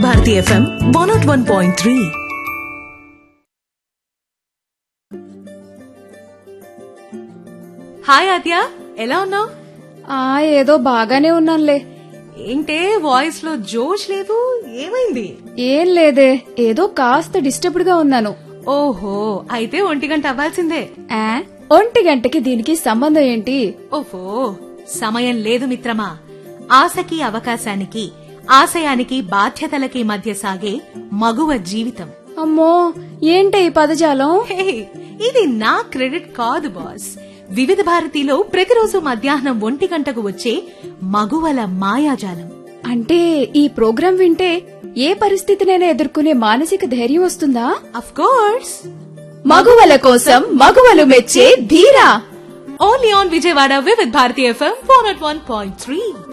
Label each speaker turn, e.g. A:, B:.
A: Bharati FM 101.3. Hi ఆద్య, ఎలా ఉన్నావు?
B: ఏదో బాగానే ఉన్నానులే.
A: ఏంటే వాయిస్ లో జోష్ లేదు, ఏమైంది?
B: ఏం లేదే, ఏదో కాస్త డిస్టర్బ్డ్ గా ఉన్నాను.
A: ఓహో, అయితే 1 గంట అవ్వాల్సిందే.
B: 1 గంటకి దీనికి సంబంధం ఏంటి?
A: ఓహో, సమయం లేదు మిత్రమా. ఆశకి అవకాశానికి, ఆశయానికి బాధ్యతలకి మధ్య సాగే మగువ జీవితం.
B: అమ్మో, ఏంటి ఈ పదజాలం?
A: హే, ఇది నా క్రెడిట్ కాదు బాస్. వివిధ భారతిలో ప్రతిరోజు మధ్యాహ్నం 1 గంటకు వచ్చే మగువల మాయాజాలం.
B: అంటే ఈ ప్రోగ్రాం వింటే ఏ పరిస్థితినైనా ఎదుర్కొనే మానసిక ధైర్యం వస్తుందా?
A: Of course.
B: మగువల కోసం మగువలు మెచ్చే ధీరా.
A: ఓన్లీ ఆన్ విజయవాడ వివిధ భారతి FM 101.3.